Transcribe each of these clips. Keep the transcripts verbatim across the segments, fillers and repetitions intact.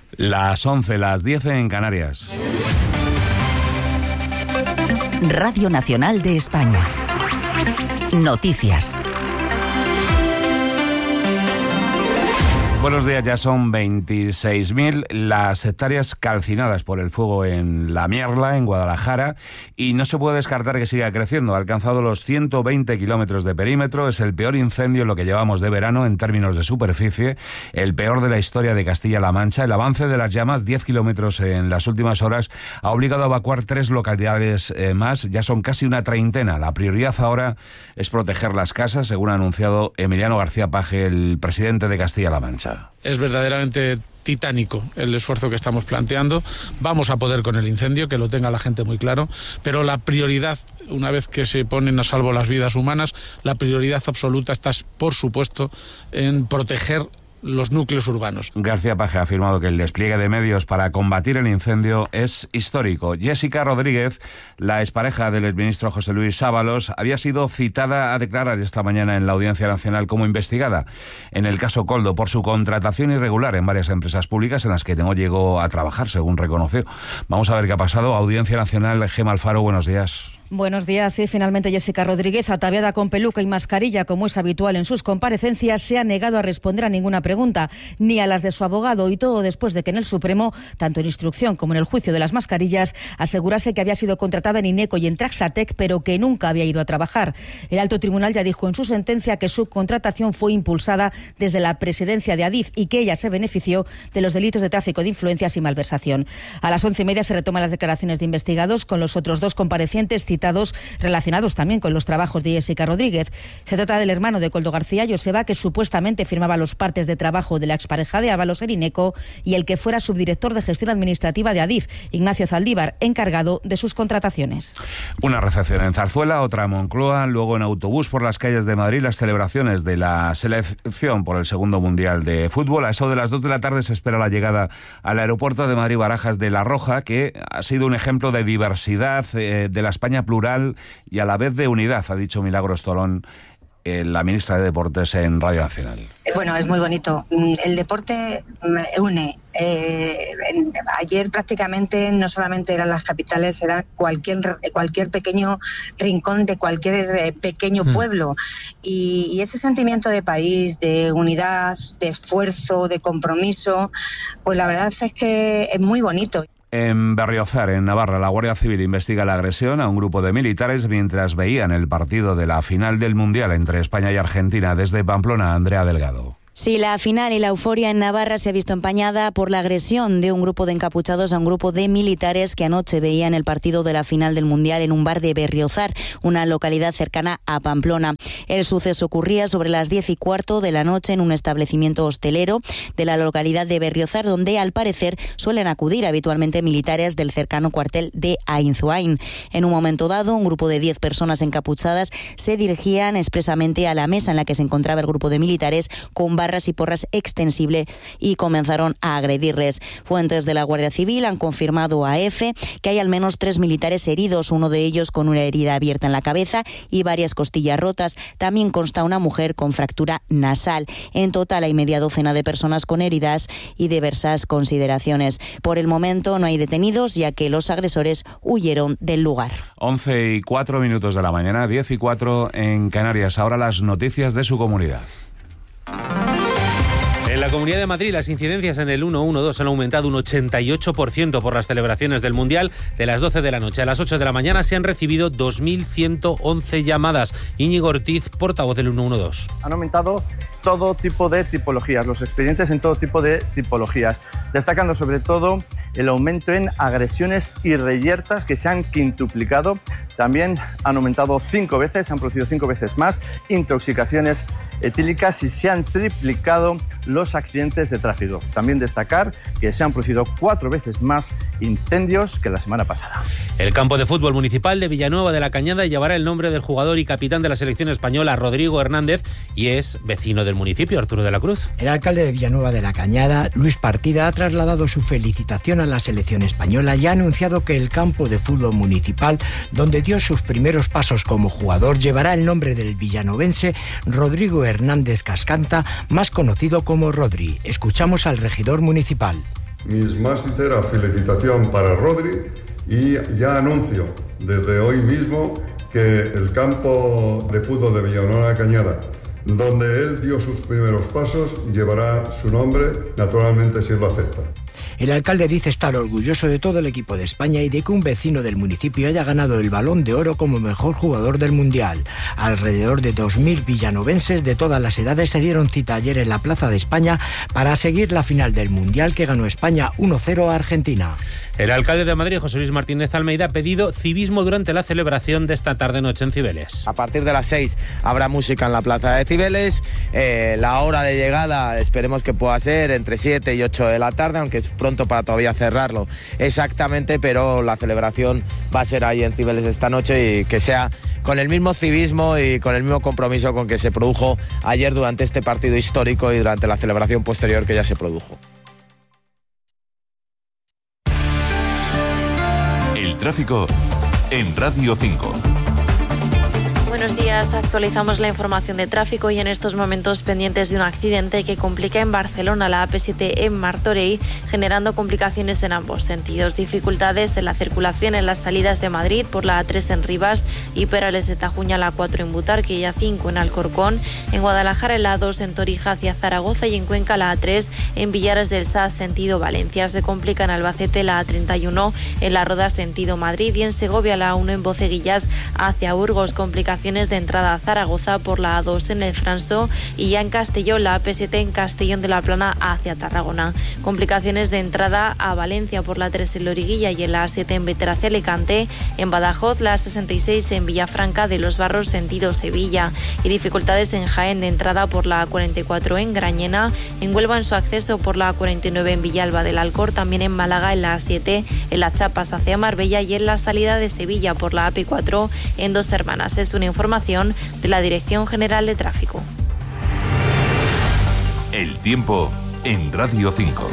Las once, las diez en Canarias. Radio Nacional de España. Noticias. Buenos días, ya son veintiséis mil las hectáreas calcinadas por el fuego en La Mierla, en Guadalajara, y no se puede descartar que siga creciendo. Ha alcanzado los ciento veinte kilómetros de perímetro, es el peor incendio en lo que llevamos de verano en términos de superficie, el peor de la historia de Castilla-La Mancha. El avance de las llamas, diez kilómetros en las últimas horas, ha obligado a evacuar tres localidades eh, más, ya son casi una treintena. La prioridad ahora es proteger las casas, según ha anunciado Emiliano García Paje, el presidente de Castilla-La Mancha. Es verdaderamente titánico el esfuerzo que estamos planteando. Vamos a poder con el incendio, que lo tenga la gente muy claro, pero la prioridad, una vez que se ponen a salvo las vidas humanas, la prioridad absoluta está, por supuesto, en proteger los núcleos urbanos. García Paje ha afirmado que el despliegue de medios para combatir el incendio es histórico. Jessica Rodríguez, la expareja del exministro José Luis Ábalos, había sido citada a declarar esta mañana en la Audiencia Nacional como investigada en el caso Koldo por su contratación irregular en varias empresas públicas en las que no llegó a trabajar, según reconoció. Vamos a ver qué ha pasado. Audiencia Nacional, Gemma Alfaro, buenos días. Buenos días. Sí, finalmente Jessica Rodríguez, ataviada con peluca y mascarilla, como es habitual en sus comparecencias, se ha negado a responder a ninguna pregunta, ni a las de su abogado, y todo después de que en el Supremo, tanto en instrucción como en el juicio de las mascarillas, asegurase que había sido contratada en INECO y en Traxatec, pero que nunca había ido a trabajar. El alto tribunal ya dijo en su sentencia que su contratación fue impulsada desde la presidencia de Adif y que ella se benefició de los delitos de tráfico de influencias y malversación. A las once y media se retoman las declaraciones de investigados con los otros dos comparecientes citados relacionados también con los trabajos de Jessica Rodríguez. Se trata del hermano de Koldo García, Joseba, que supuestamente firmaba los partes de trabajo de la expareja de Ábalos en INECO, y el que fuera subdirector de gestión administrativa de Adif, Ignacio Zaldívar, encargado de sus contrataciones. Una recepción en Zarzuela, otra en Moncloa, luego en autobús por las calles de Madrid las celebraciones de la selección por el segundo Mundial de Fútbol. A eso de las dos de la tarde se espera la llegada al aeropuerto de Madrid-Barajas de La Roja, que ha sido un ejemplo de diversidad eh, de la España plural y a la vez de unidad, ha dicho Milagros Tolón, eh, la ministra de Deportes, en Radio Nacional. Bueno, es muy bonito. El deporte une. Eh, ayer prácticamente no solamente eran las capitales, era cualquier cualquier pequeño rincón de cualquier pequeño pueblo. Y, y ese sentimiento de país, de unidad, de esfuerzo, de compromiso, pues la verdad es que es muy bonito. En Berriozar, en Navarra, la Guardia Civil investiga la agresión a un grupo de militares mientras veían el partido de la final del Mundial entre España y Argentina. Desde Pamplona, Andrea Delgado. Sí, la final y la euforia en Navarra se ha visto empañada por la agresión de un grupo de encapuchados a un grupo de militares que anoche veían el partido de la final del Mundial en un bar de Berriozar, una localidad cercana a Pamplona. El suceso ocurría sobre las diez y cuarto de la noche en un establecimiento hostelero de la localidad de Berriozar, donde al parecer suelen acudir habitualmente militares del cercano cuartel de Ainzuain. En un momento dado, un grupo de diez personas encapuchadas se dirigían expresamente a la mesa en la que se encontraba el grupo de militares con barras y porras extensible y comenzaron a agredirles. Fuentes de la Guardia Civil han confirmado a EFE que hay al menos tres militares heridos, uno de ellos con una herida abierta en la cabeza y varias costillas rotas. También consta una mujer con fractura nasal. En total hay media docena de personas con heridas y diversas consideraciones. Por el momento no hay detenidos, ya que los agresores huyeron del lugar. once y cuatro minutos de la mañana, diez y cuatro en Canarias. Ahora las noticias de su comunidad. En la Comunidad de Madrid las incidencias en el ciento doce han aumentado un ochenta y ocho por ciento por las celebraciones del Mundial. De las doce de la noche a las ocho de la mañana se han recibido dos mil ciento once llamadas. Íñigo Ortiz, portavoz del ciento doce. Han aumentado todo tipo de tipologías, los expedientes en todo tipo de tipologías, destacando sobre todo el aumento en agresiones y reyertas que se han quintuplicado. También han aumentado cinco veces, se han producido cinco veces más intoxicaciones etílicas y se han triplicado los accidentes de tráfico. También destacar que se han producido cuatro veces más incendios que la semana pasada. El campo de fútbol municipal de Villanueva de la Cañada llevará el nombre del jugador y capitán de la selección española, Rodrigo Hernández, y es vecino del municipio, Arturo de la Cruz. El alcalde de Villanueva de la Cañada, Luis Partida, ha trasladado su felicitación a la selección española y ha anunciado que el campo de fútbol municipal, donde dio sus primeros pasos como jugador, llevará el nombre del villanovense Rodrigo Hernández Cascanta, más conocido como Rodri. Escuchamos al regidor municipal. mis más sinceras felicitaciones para Rodri y ya anuncio desde hoy mismo que el campo de fútbol de Villanueva de Cañada, donde él dio sus primeros pasos, llevará su nombre, naturalmente si él lo acepta. El alcalde dice estar orgulloso de todo el equipo de España y de que un vecino del municipio haya ganado el Balón de Oro como mejor jugador del Mundial. Alrededor de dos mil villanovenses de todas las edades se dieron cita ayer en la Plaza de España para seguir la final del Mundial que ganó España uno cero a Argentina. El alcalde de Madrid, José Luis Martínez Almeida, ha pedido civismo durante la celebración de esta tarde-noche en Cibeles. A partir de las seis habrá música en la plaza de Cibeles. Eh, la hora de llegada esperemos que pueda ser entre siete y ocho de la tarde, aunque es pronto para todavía cerrarlo exactamente, pero la celebración va a ser ahí en Cibeles esta noche y que sea con el mismo civismo y con el mismo compromiso con que se produjo ayer durante este partido histórico y durante la celebración posterior que ya se produjo. El tráfico en Radio cinco. Buenos días, actualizamos la información de tráfico y en estos momentos pendientes de un accidente que complica en Barcelona la A P siete en Martorell, generando complicaciones en ambos sentidos. Dificultades en la circulación en las salidas de Madrid por la A tres en Rivas y Perales de Tajuña, la A cuatro en Butarque y A cinco en Alcorcón. En Guadalajara en la A dos en Torija hacia Zaragoza y en Cuenca la A tres en Villares del Saz sentido Valencia. Se complica en Albacete la A treinta y uno en La Roda sentido Madrid y en Segovia la A uno en Boceguillas hacia Burgos. Complicaciones de entrada a Zaragoza por la A dos en el Franso y ya en Castellón la A P siete en Castellón de la Plana hacia Tarragona. Complicaciones de entrada a Valencia por la A tres en Loriguilla y en la A siete en Bétera hacia Alicante. En Badajoz la A sesenta y seis en Villafranca de los Barros sentido Sevilla y dificultades en Jaén de entrada por la A cuarenta y cuatro en Grañena. En Huelva en su acceso por la A cuarenta y nueve en Villalba del Alcor. También en Málaga en la A siete en Las Chapas hacia Marbella y en la salida de Sevilla por la A P cuatro en Dos Hermanas. Es una información de la Dirección General de Tráfico. El tiempo en Radio cinco.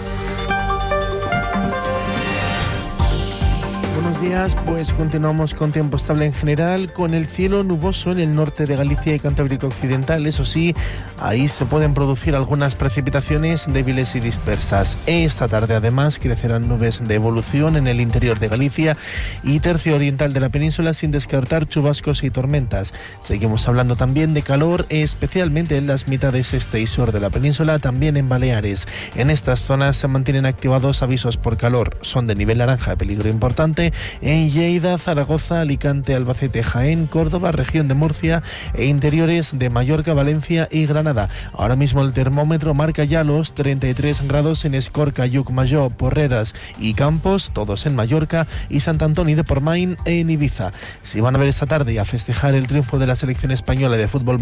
Buenos días, pues continuamos con tiempo estable en general, con el cielo nuboso en el norte de Galicia y Cantábrico Occidental. Eso sí, ahí se pueden producir algunas precipitaciones débiles y dispersas. Esta tarde además crecerán nubes de evolución en el interior de Galicia y tercio oriental de la península, sin descartar chubascos y tormentas. Seguimos hablando también de calor, especialmente en las mitades este y sur de la península, también en Baleares. En estas zonas se mantienen activados avisos por calor. Son de nivel naranja de peligro importante en Lleida, Zaragoza, Alicante, Albacete, Jaén, Córdoba, región de Murcia e interiores de Mallorca, Valencia y Granada. Ahora mismo el termómetro marca ya los treinta y tres grados en Escorca, Llucmajor, Porreras y Campos, todos en Mallorca, y Sant Antoni de Portmany en Ibiza. Si van a ver esta tarde y a festejar el triunfo de la selección española de fútbol